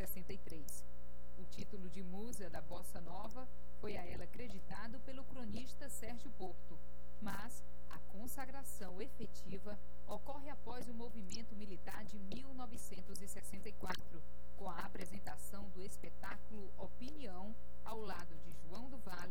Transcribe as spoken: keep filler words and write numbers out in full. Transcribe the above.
sessenta e três. O título de musa da bossa nova foi a ela acreditado pelo cronista Sérgio Porto, mas a consagração efetiva ocorre após o movimento militar de mil novecentos e sessenta e quatro, com a apresentação do espetáculo Opinião, ao lado de João do Vale